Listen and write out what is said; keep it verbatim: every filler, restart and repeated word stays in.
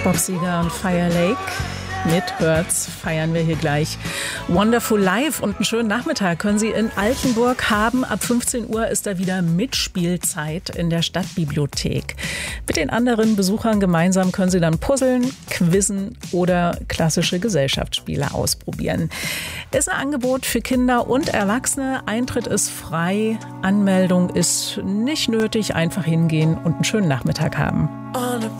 Bob Seger und Fire Lake. Mit Hertz feiern wir hier gleich Wonderful Life und einen schönen Nachmittag können Sie in Altenburg haben. Ab fünfzehn Uhr ist da wieder Mitspielzeit in der Stadtbibliothek. Mit den anderen Besuchern gemeinsam können Sie dann puzzeln, quizzen oder klassische Gesellschaftsspiele ausprobieren. Ist ein Angebot für Kinder und Erwachsene. Eintritt ist frei, Anmeldung ist nicht nötig. Einfach hingehen und einen schönen Nachmittag haben.